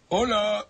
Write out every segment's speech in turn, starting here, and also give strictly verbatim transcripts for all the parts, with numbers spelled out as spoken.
Hola.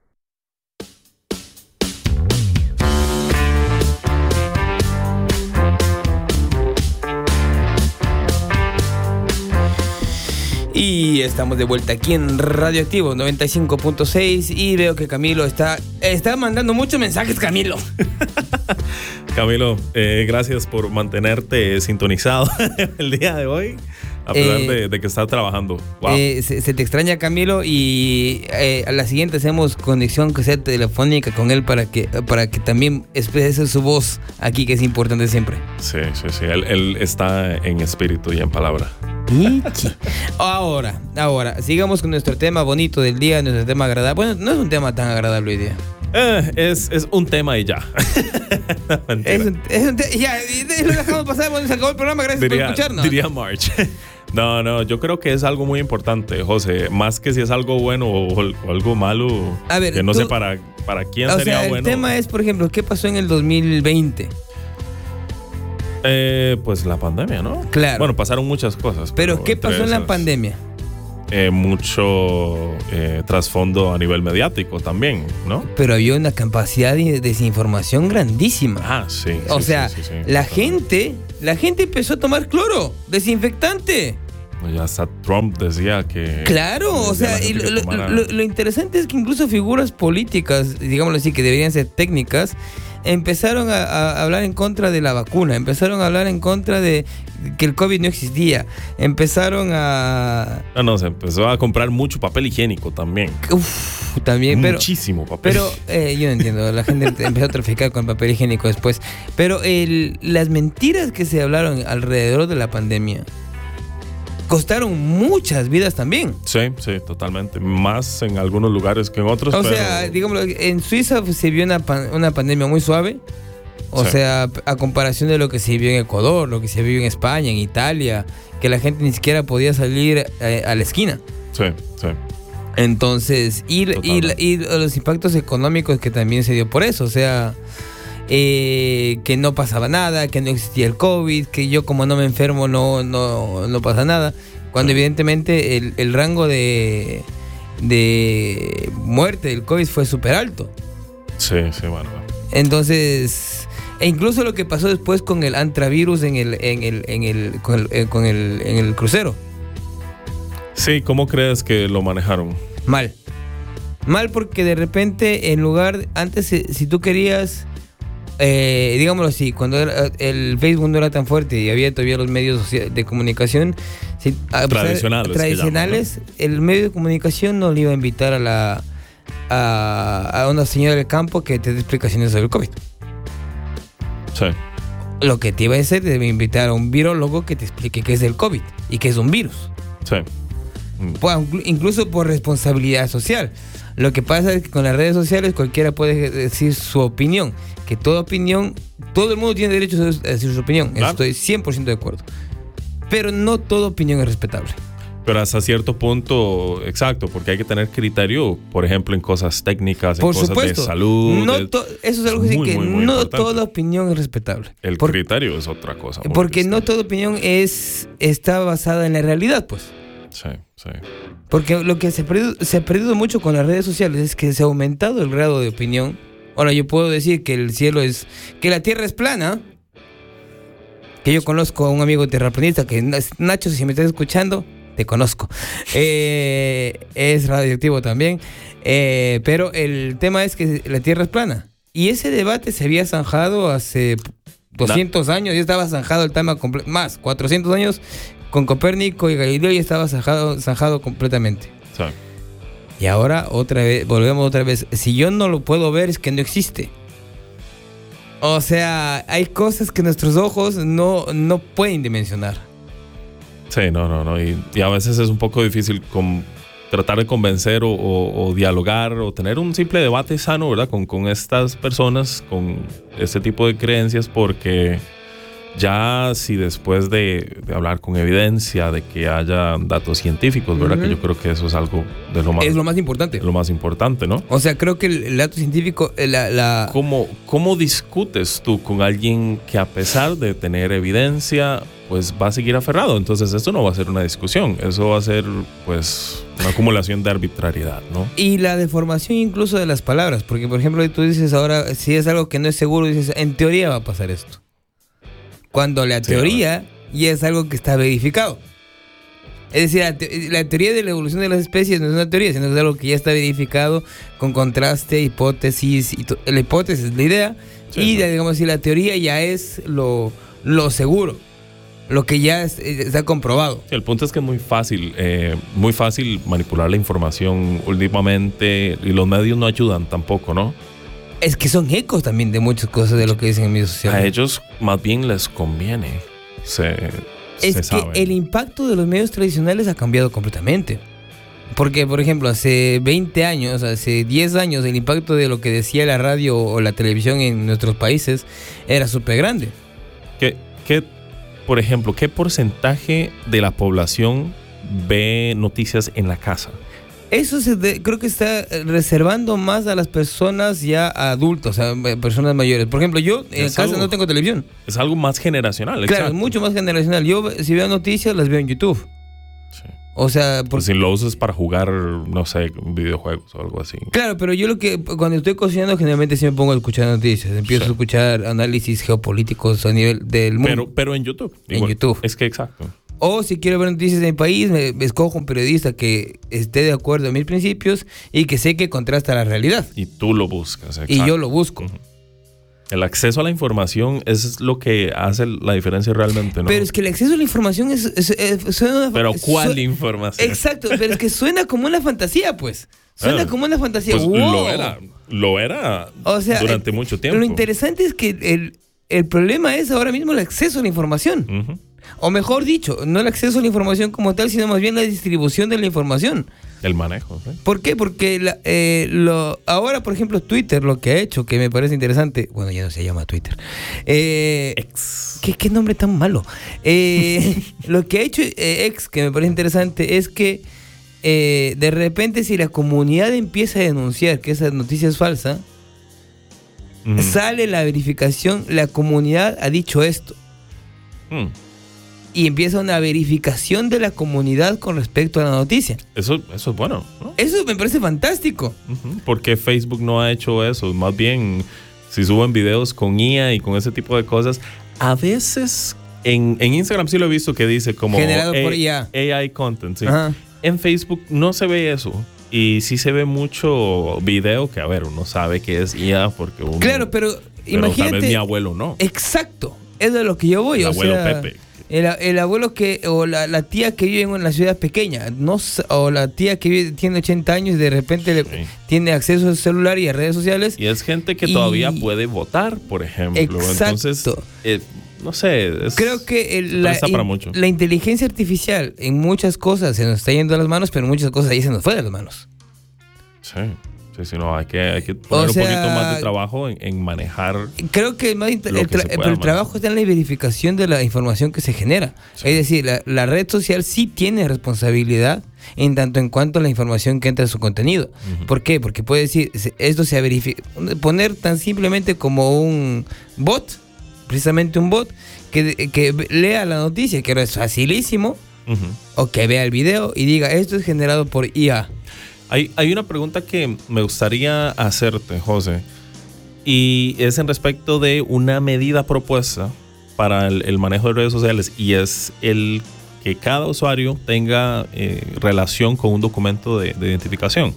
Y estamos de vuelta aquí en Radioactivo noventa y cinco punto seis y veo que Camilo está, está mandando muchos mensajes, Camilo. Camilo, eh, gracias por mantenerte sintonizado el día de hoy, a pesar eh, de, de que estás trabajando. Wow. Eh, se, se te extraña, Camilo, y eh, a la siguiente hacemos conexión que sea telefónica con él para que, para que también exprese su voz aquí, que es importante siempre. Sí, sí, sí, él, él está en espíritu y en palabra. Ahora, ahora, sigamos con nuestro tema bonito del día, nuestro tema agradable. Bueno, no es un tema tan agradable hoy día. Eh, es, es un tema y ya. es un, es un te- ya, lo dejamos pasar, bueno, se acabó el programa, gracias diría, por escucharnos. Diría March. No, no, yo creo que es algo muy importante, José. Más que si es algo bueno o, o algo malo, a ver, que no tú, sé para, para quién o sería sea, bueno. El tema es, por ejemplo, ¿qué pasó en el dos mil veinte? Eh, pues la pandemia, ¿no? Claro. Bueno, pasaron muchas cosas. Pero, pero ¿qué pasó en la pandemia? Eh, mucho eh, trasfondo a nivel mediático también, ¿no? Pero había una capacidad de desinformación grandísima. Ah, sí. O sí, sea, sí, sí, sí, la totalmente. gente, la gente empezó a tomar cloro, desinfectante. Ya hasta Trump decía que... Claro, o sea, y lo, lo, lo, lo interesante es que incluso figuras políticas, digámoslo así, que deberían ser técnicas, empezaron a, a hablar en contra de la vacuna, empezaron a hablar en contra de que el COVID no existía, empezaron a... No, no, se empezó a comprar mucho papel higiénico también. Uf, también, pero... Muchísimo papel. Pero eh, yo no entiendo, la gente empezó a traficar con papel higiénico después. Pero el, las mentiras que se hablaron alrededor de la pandemia costaron muchas vidas también. Sí, sí, totalmente. Más en algunos lugares que en otros. O pero... sea, digámoslo, en Suiza se vio una, una pandemia muy suave. O sí. sea, a comparación de lo que se vivió en Ecuador, lo que se vivió en España, en Italia, que la gente ni siquiera podía salir eh, a la esquina. Sí, sí. Entonces, y, y, y los impactos económicos que también se dio por eso. O sea, eh, que no pasaba nada, que no existía el COVID, que yo como no me enfermo no, no, no pasa nada. Cuando sí. evidentemente el, el rango de, de muerte del COVID fue súper alto. Sí, sí, bueno. Entonces, e incluso lo que pasó después con el antravirus en el, en el, en el, con el, eh, con el, en el crucero. Sí, ¿cómo crees que lo manejaron? Mal. Mal porque de repente, en lugar, antes si tú querías, eh, digámoslo así, cuando era, el Facebook no era tan fuerte y había todavía los medios de comunicación si, tradicionales, tradicionales llaman, ¿no? El medio de comunicación no le iba a invitar a la a, a una señora del campo que te dé explicaciones sobre el COVID. Sí. Lo que te iba a hacer, te debe invitar a un virólogo que te explique qué es el COVID y qué es un virus. Sí. Pues, incluso por responsabilidad social. Lo que pasa es que con las redes sociales cualquiera puede decir su opinión, que toda opinión, todo el mundo tiene derecho a decir su opinión. Claro. Estoy cien por ciento de acuerdo. Pero no toda opinión es respetable. Pero hasta cierto punto, exacto, porque hay que tener criterio, por ejemplo, en cosas técnicas, por en cosas supuesto. de salud. No de, to- eso es algo así que muy, muy no importante. Toda opinión es respetable. El por, criterio es otra cosa. Porque distinta. No toda opinión es está basada en la realidad, pues. Sí, sí. Porque lo que se ha, perdido, se ha perdido mucho con las redes sociales es que se ha aumentado el grado de opinión. Ahora yo puedo decir que el cielo es, que la tierra es plana. Que yo conozco a un amigo terraplanista que Nacho, si me estás escuchando, te conozco. Eh, es radioactivo también. Eh, pero el tema es que la tierra es plana. Y ese debate se había zanjado hace doscientos años. Ya estaba zanjado el tema completo. Más, cuatrocientos años. Con Copérnico y Galileo ya estaba zanjado, zanjado completamente. Sí. Y ahora otra vez, volvemos otra vez. Si yo no lo puedo ver es que no existe. O sea, hay cosas que nuestros ojos no, no pueden dimensionar. Sí, no, no, no. Y, y a veces es un poco difícil con, tratar de convencer o, o, o dialogar o tener un simple debate sano, ¿verdad? Con, con estas personas, con este tipo de creencias, porque Ya si después de, de hablar con evidencia, de que haya datos científicos, ¿verdad? Uh-huh. Que yo creo que eso es algo de lo más... Es lo más importante. Lo más importante, ¿no? O sea, creo que el, el dato científico... La, la... ¿Cómo, ¿Cómo discutes tú con alguien que a pesar de tener evidencia, pues va a seguir aferrado? Entonces esto no va a ser una discusión, eso va a ser pues una acumulación de arbitrariedad, ¿no? Y la deformación incluso de las palabras, porque por ejemplo tú dices ahora, si es algo que no es seguro, dices, en teoría va a pasar esto. Cuando la teoría sí, ya es algo que está verificado. Es decir, la, te- la teoría de la evolución de las especies no es una teoría, sino es algo que ya está verificado con contraste, hipótesis. Y to- la hipótesis es la idea, sí, y la, digamos así, la teoría ya es lo, lo seguro, lo que ya es, está comprobado. Sí, el punto es que es muy fácil, eh, muy fácil manipular la información últimamente, y los medios no ayudan tampoco, ¿no? Es que son ecos también de muchas cosas de lo que dicen en medios sociales. A ellos más bien les conviene. Se, es se que sabe. El impacto de los medios tradicionales ha cambiado completamente. Porque, por ejemplo, hace veinte años, hace diez años, el impacto de lo que decía la radio o la televisión en nuestros países era súper grande. ¿Qué, qué, por ejemplo, qué porcentaje de la población ve noticias en la casa? Eso se de, creo que está reservando más a las personas ya adultas, a personas mayores. Por ejemplo, yo en casa algo, no tengo televisión. Es algo más generacional, claro, exacto. Es mucho más generacional. Yo, si veo noticias, las veo en YouTube. Sí. O sea, porque... si lo usas para jugar, no sé, videojuegos o algo así. Claro, pero yo lo que cuando estoy cocinando generalmente sí me pongo a escuchar noticias. Empiezo sí. a escuchar análisis geopolíticos a nivel del mundo. Pero, pero en YouTube. En igual. YouTube. Es que exacto. O si quiero ver noticias de mi país, me, me escojo un periodista que esté de acuerdo a mis principios y que sé que contrasta la realidad. Y tú lo buscas. Exacto. Y yo lo busco. Uh-huh. El acceso a la información es lo que hace la diferencia realmente, ¿no? Pero es que el acceso a la información es, es, es suena una, Pero ¿cuál su, información? Exacto, pero es que suena como una fantasía, pues. Suena ah, como una fantasía. Pues wow. Lo era, lo era o sea, durante el, mucho tiempo. Lo interesante es que el, el problema es ahora mismo el acceso a la información. Uh-huh. O mejor dicho, no el acceso a la información como tal, sino más bien la distribución de la información. El manejo, ¿sí? ¿Por qué? Porque la, eh, lo, ahora, por ejemplo, Twitter lo que ha hecho, que me parece interesante, bueno, ya no se llama Twitter. Eh, X. ¿qué, ¿Qué nombre tan malo? Eh, lo que ha hecho eh, X, que me parece interesante, es que eh, de repente si la comunidad empieza a denunciar que esa noticia es falsa, mm. sale la verificación, la comunidad ha dicho esto. Mm. Y empieza una verificación de la comunidad con respecto a la noticia. Eso, eso es bueno, ¿no? Eso me parece fantástico. Uh-huh. Porque Facebook no ha hecho eso. Más bien, si suben videos con I A y con ese tipo de cosas, a veces en, en Instagram sí lo he visto que dice como generado a, por I A. A I content. ¿Sí? En Facebook no se ve eso. Y sí se ve mucho video que, a ver, uno sabe que es I A porque uno... Claro, pero, pero imagínate... tal vez mi abuelo no. Exacto. Es de lo que yo voy. El o abuelo sea, Pepe. El, el abuelo que, o la, la tía que vive en una ciudad pequeña, no, o la tía que vive, tiene ochenta años y de repente sí. le, tiene acceso al celular y a redes sociales. Y es gente que y... todavía puede votar, por ejemplo. Exacto. Entonces, eh, no sé. Es, Creo que el, la, in, la inteligencia artificial en muchas cosas se nos está yendo a las manos, pero en muchas cosas ahí se nos fue de las manos. Sí. Sí, sí, no, hay que, hay que poner o sea, un poquito más de trabajo en, en manejar. Creo que, más inter- el, tra- que pero el trabajo está en la verificación de la información que se genera. Sí. Es decir, la, la red social sí tiene responsabilidad en tanto en cuanto a la información que entra en su contenido. Uh-huh. ¿Por qué? Porque puede decir, esto se ha verificado. Poner tan simplemente como un bot, precisamente un bot, que, que lea la noticia, que ahora es facilísimo, uh-huh. o que vea el video y diga, esto es generado por I A. Hay, hay una pregunta que me gustaría hacerte, José, y es en respecto de una medida propuesta para el, el manejo de redes sociales, y es el que cada usuario tenga eh, relación con un documento de, de identificación.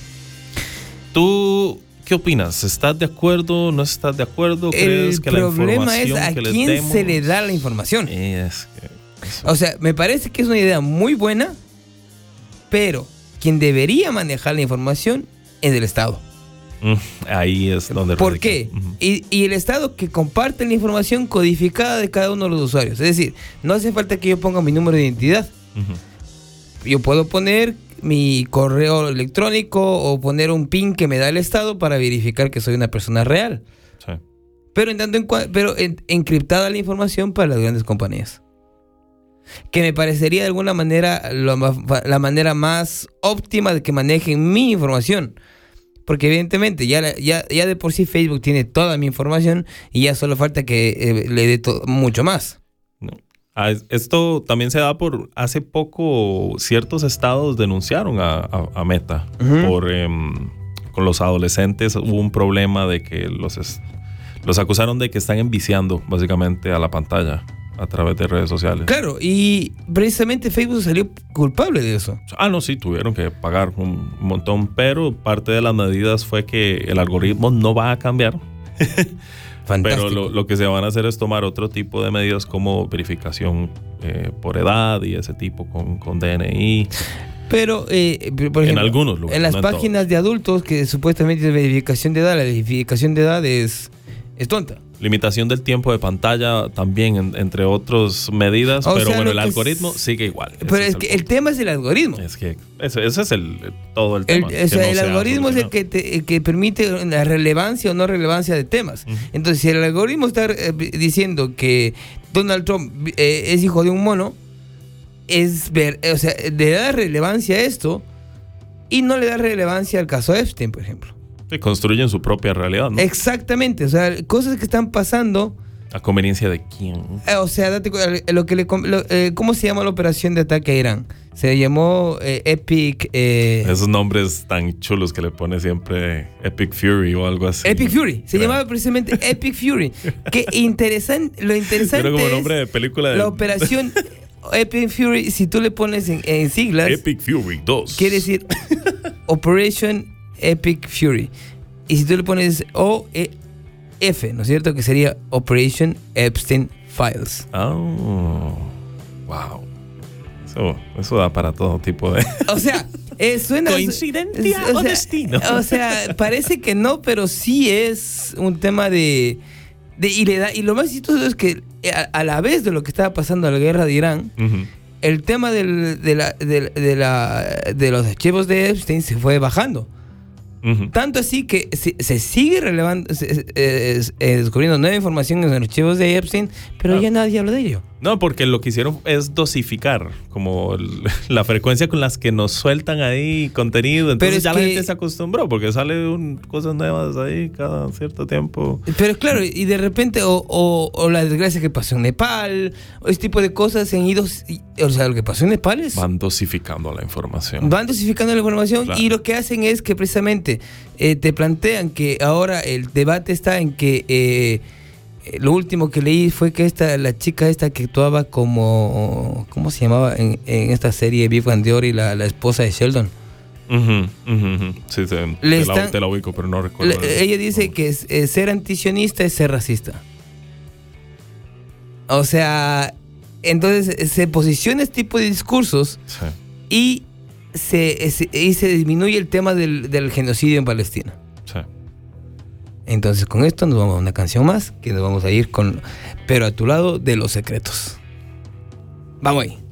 ¿Tú qué opinas? ¿Estás de acuerdo? ¿No estás de acuerdo? ¿Crees el que la información es a que les quién demos... se le da la información? Es que eso... O sea, me parece que es una idea muy buena, pero quien debería manejar la información es el Estado. Mm, ahí es donde... ¿Por radica. qué? Uh-huh. Y, y el Estado que comparte la información codificada de cada uno de los usuarios. Es decir, no hace falta que yo ponga mi número de identidad. Uh-huh. Yo puedo poner mi correo electrónico o poner un PIN que me da el Estado para verificar que soy una persona real. Sí. pero en tanto en cua- pero en- encriptada la información para las grandes compañías. Que me parecería de alguna manera lo más- la manera más óptima de que manejen mi información. Porque evidentemente ya, la- ya, ya de por sí Facebook tiene toda mi información y ya solo falta que eh, le dé to- mucho más. No. Ah, es- Esto también se da por hace poco ciertos estados denunciaron a, a- a Meta Ujú. por em, con los adolescentes hubo un problema de que los es- los acusaron de que están enviciando básicamente a la pantalla a través de redes sociales. Claro, y precisamente Facebook salió culpable de eso. Ah, no, sí, tuvieron que pagar un montón, pero parte de las medidas fue que el algoritmo no va a cambiar. Fantástico. Pero lo, lo que se van a hacer es tomar otro tipo de medidas como verificación eh, por edad y ese tipo con, con D N I. Pero, eh, por ejemplo, En algunos lugares, en las no en páginas de adultos que supuestamente es verificación de edad, la verificación de edad es, es tonta. Limitación del tiempo de pantalla también, en- entre otras medidas, O pero sea, bueno, lo el que algoritmo es- sigue igual. Ese Pero es el que punto. el tema es el algoritmo. Es que ese, ese es el, todo el El, tema. o que sea, no el se ha algoritmo es el solucionado. que, te- el que permite la relevancia o no relevancia de temas. Ujú. Entonces, si el algoritmo está eh, diciendo que Donald Trump eh, es hijo de un mono, es ver, eh, o sea, le da relevancia a esto y no le da relevancia al caso Epstein, por ejemplo. Sí, construyen su propia realidad, ¿no? Exactamente, o sea, cosas que están pasando. ¿A conveniencia de quién? Eh, O sea, date cu- eh, lo que le com- lo- eh, ¿cómo se llama la operación de ataque a Irán? Se llamó eh, Epic eh, Esos nombres tan chulos que le pone siempre Epic Fury o algo así. Epic Fury. Se Claro. llamaba precisamente Epic Fury. Que interesante, lo interesante Era como es nombre de película de la operación Epic Fury. Si tú le pones en, en siglas, Epic Fury dos. quiere decir Operation Epic Fury. Y si tú le pones O E F, ¿no es cierto? Que sería Operation Epstein Files. Oh, wow. Eso, eso da para todo tipo de... O sea, eh, suena... ¿Coincidencia o destino? O sea, parece que no, pero sí es un tema de... de y, le da, y lo más chistoso es que a, a la vez de lo que estaba pasando en la guerra de Irán, Ujú. el tema del, de, la, de, de la, de los archivos de Epstein se fue bajando. Ujú. Tanto así que se, se sigue relevando, se- se- eh, eh, descubriendo nueva información en los archivos de Epstein, pero Ah. ya nadie habla de ello. No, porque lo que hicieron es dosificar como el- la frecuencia con las que nos sueltan ahí contenido. Entonces es ya la que- gente se acostumbró porque sale un- cosas nuevas ahí cada cierto tiempo. Pero claro, y de repente, o, o, o la desgracia que pasó en Nepal, o ese tipo de cosas se han ido, y- o sea, lo que pasó en Nepal es... Van dosificando la información. Van dosificando la información Claro. y lo que hacen es que precisamente eh, te plantean que ahora el debate está en que eh, eh, lo último que leí fue que esta la chica esta que actuaba como ¿cómo se llamaba en, en esta serie Big Bang Theory, la, la esposa de Sheldon? Ujú, ujú, ujú. Sí, te, Le te la, están- te la ubico, pero no recuerdo. Le- ella dice que es- eh, ser antisionista es ser racista. O sea, entonces eh, se posiciona este tipo de discursos Sí. y se, se- y se disminuye el tema del, del genocidio en Palestina. Sí. Entonces con esto nos vamos a una canción más, que nos vamos a ir con Pero a tu lado de los secretos. Vamos ahí.